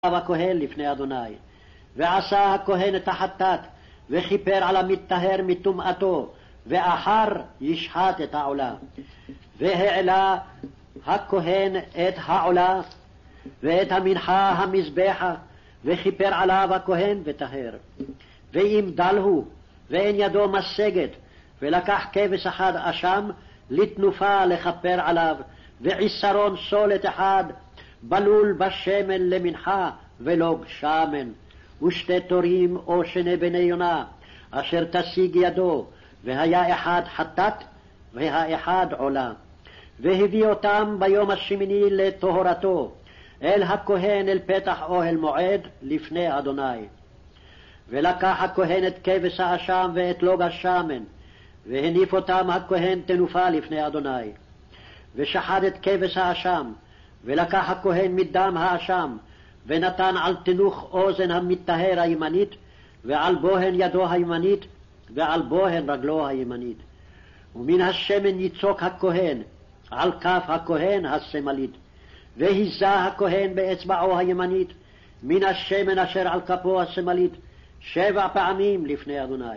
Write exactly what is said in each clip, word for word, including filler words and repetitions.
הכהן לפני אדוני. ועשה הכהן את החטאת, וכיפר על המטהר מטומאתו, ואחר ישחט את העולה. והעלה הכהן את העולה, ואת המנחה המזבחה, וכיפר עליו הכהן וטהר. ואם דל הוא, ואין ידו משגת, ולקח כבש אחד אשם, לתנופה לכפר עליו, ועשרון סולת אחד, בלול בשמן למנחה, ולוג שמן, ושתי תורים או שני בני יונה, אשר תשיג ידו, והיה אחד חטאת, והאחד עולה. והביא אותם ביום השמיני לטהרתו, אל הכהן אל פתח אוהל מועד לפני אדוני. ולקח הכהן את כבש האשם ואת לוג השמן, והניף אותם הכהן תנופה לפני אדוני. ושחט את כבש האשם, ולקח הכהן מדם האשם, ונתן על תנוך אוזן המטהר הימנית, ועל בוהן ידו הימנית, ועל בוהן רגלו הימנית. ומן השמן יצוק הכהן, על כף הכהן השמאלית. והיזה הכהן באצבעו הימנית, מן השמן אשר על כפו השמאלית, שבע פעמים לפני אדוני.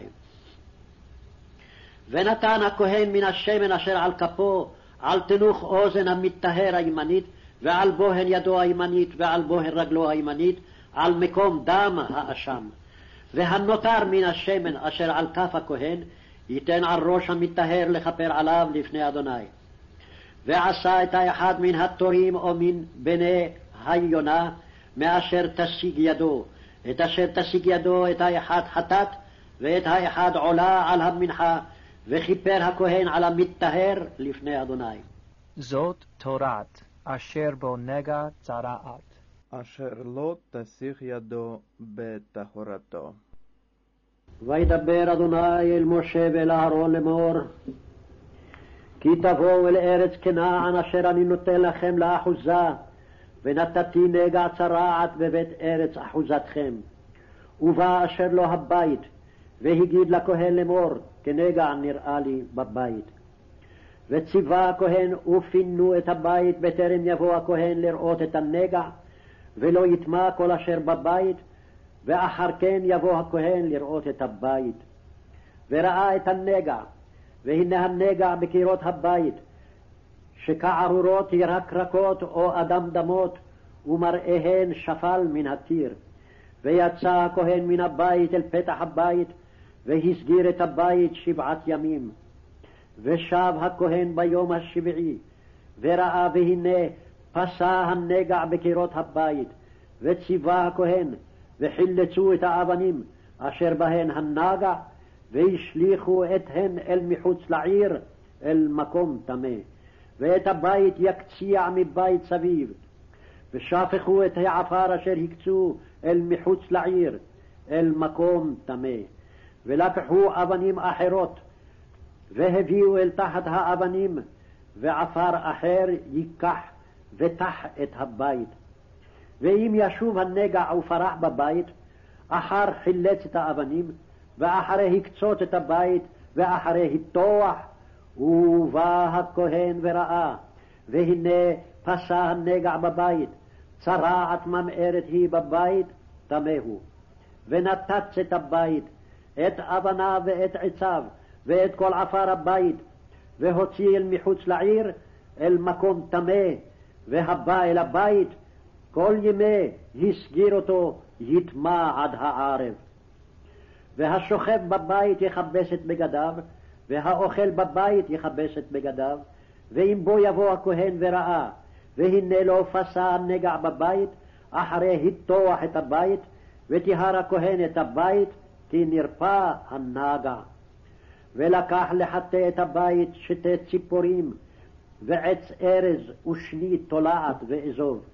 ונתן הכהן מן השמן אשר על כפו, על תנוך אוזן המטהר הימנית, ועל בוהן ידו הימנית, ועל בוהן רגלו הימנית, על מקום דם האשם. והנותר מן השמן אשר על כף הכהן, ייתן על ראש המטהר לכפר עליו לפני אדוני. ועשה את האחד מן התורים או מן בני היונה, מאשר תשיג ידו, את אשר תשיג ידו את האחד חטאת, ואת האחד עולה על המנחה, וכיפר הכהן על המטהר לפני אדוני. זאת תורת אשר בו נגע צרעת, אשר לא תשיג ידו בטהרתו. וידבר אדוני אל משה ואל אהרון לאמור, כי תבואו אל ארץ כנען אשר אני נותן לכם לאחוזה, ונתתי נגע צרעת בבית ארץ אחוזתכם. ובא אשר לו הבית, והגיד לכהן לאמור, כנגע נראה לי בבית. וציווה הכהן ופינו את הבית בטרם יבוא הכהן לראות את הנגע, ולא יטמע כל אשר בבית, ואחר כן יבוא הכהן לראות את הבית. וראה את הנגע, והנה הנגע בקירות הבית, שכערורות ירקרקות או אדם דמות, ומראיהן שפל מן הקיר. ויצא הכהן מן הבית אל פתח הבית, והסגיר את הבית שבעת ימים. ושב הכהן ביום השביעי, וראה והנה פסע הנגע בקירות הבית, וציווה הכהן, וחילצו את האבנים אשר בהן הנגע, והשליכו אתהן אל מחוץ לעיר, אל מקום טמא. ואת הבית יקציע מבית סביב, ושפכו את העפר אשר הקצו אל מחוץ לעיר, אל מקום טמא. ולקחו אבנים אחרות, והביאו אל תחת האבנים, ועפר אחר ייקח ותח את הבית. ואם ישוב הנגע ופרח בבית, אחר חילץ את האבנים, ואחרי הקצות את הבית, ואחרי היטוח, ובא הכהן וראה, והנה פסע הנגע בבית, צרעת ממארת היא בבית, טמא הוא. ונתץ את הבית, את אבניו ואת עציו, ואת כל עפר הבית, והוציא אל מחוץ לעיר, אל מקום טמא, והבא אל הבית, כל ימי הסגיר אותו, יטמע עד הערב. והשוכב בבית יכבס את בגדיו, והאוכל בבית יכבס את בגדיו. ואם בו יבוא הכהן וראה, והנה לא פסע הנגע בבית, אחרי היטוח את הבית, וטיהר הכהן את הבית, כי נרפא הנגע. ולקח לחטא את הבית שתי ציפורים, ועץ ארז ושני תולעת ואזוב.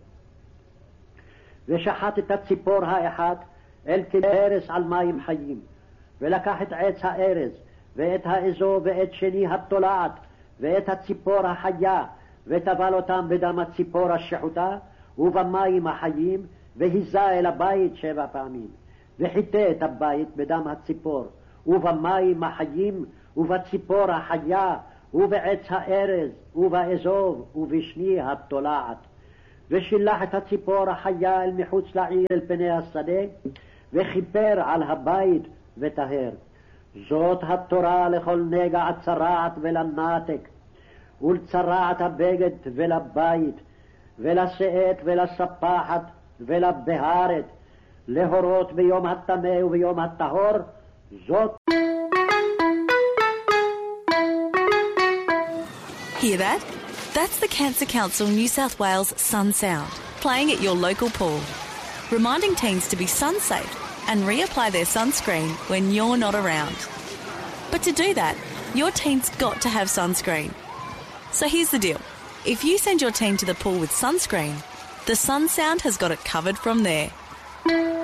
ושחט את הציפור האחת אל כנרס על מים חיים, ולקח את עץ הארז, ואת האזוב, ואת שני התולעת, ואת הציפור החיה, וטבל אותם בדם הציפור השחוטה, ובמים החיים, והיזה אל הבית שבע פעמים. וחיטא את הבית בדם הציפור, ובמים החיים, ובציפור החיה, ובעץ הארז, ובאזוב, ובשני התולעת. ושילח את הציפור החיה אל מחוץ לעיר אל פני השדה, וכיפר על הבית וטהר. זאת התורה לכל נגע הצרעת ולנתק, ולצרעת הבגד ולבית, ולשאת ולספחת ולבהרת, להורות ביום הטמא וביום הטהור, זאת. Hear that? That's the Cancer Council New South Wales Sun Sound, playing at your local pool, reminding teens to be sun safe and reapply their sunscreen when you're not around. But to do that, your teen's got to have sunscreen. So here's the deal. If you send your teen to the pool with sunscreen, the Sun Sound has got it covered from there.